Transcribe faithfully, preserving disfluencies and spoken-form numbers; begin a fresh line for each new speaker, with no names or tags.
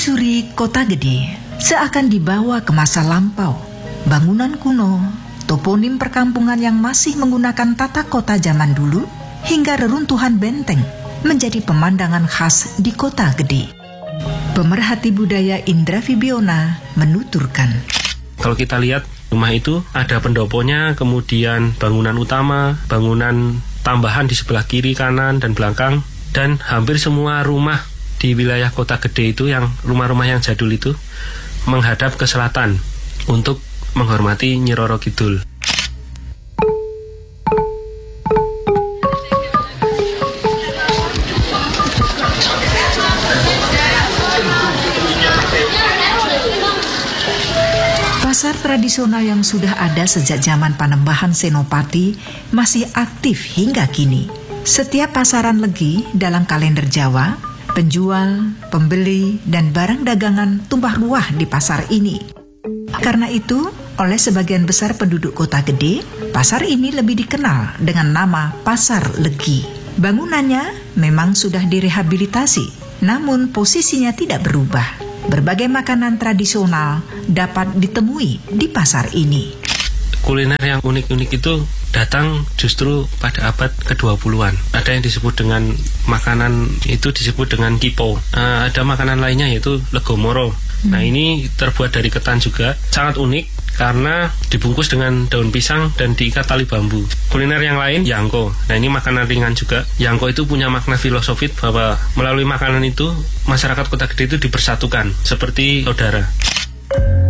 Menyusuri kota gede seakan dibawa ke masa lampau. Bangunan kuno, toponim perkampungan yang masih menggunakan tata kota zaman dulu, hingga reruntuhan benteng menjadi pemandangan khas di kota gede. Pemerhati budaya Indra Fibiona menuturkan,
kalau kita lihat rumah itu ada pendoponya, kemudian bangunan utama, bangunan tambahan di sebelah kiri, kanan, dan belakang, dan hampir semua rumah di wilayah kota gede itu, yang rumah-rumah yang jadul itu, menghadap ke selatan untuk menghormati Nyi Roro Kidul.
Pasar tradisional yang sudah ada sejak zaman Panembahan Senopati masih aktif hingga kini. Setiap pasaran legi dalam kalender Jawa, penjual, pembeli, dan barang dagangan tumpah ruah di pasar ini. Karena itu, oleh sebagian besar penduduk kota gede, pasar ini lebih dikenal dengan nama Pasar Legi. Bangunannya memang sudah direhabilitasi, namun posisinya tidak berubah. Berbagai makanan tradisional dapat ditemui di pasar ini.
Kuliner yang unik-unik itu datang justru pada abad kedua puluhan. Ada yang disebut dengan makanan itu disebut dengan kipo. Uh, ada makanan lainnya yaitu legomoro. Hmm. Nah, ini terbuat dari ketan juga, sangat unik karena dibungkus dengan daun pisang dan diikat tali bambu. Kuliner yang lain, yangko. Nah, ini makanan ringan juga. Yangko itu punya makna filosofis bahwa melalui makanan itu masyarakat kota gede itu dipersatukan seperti saudara.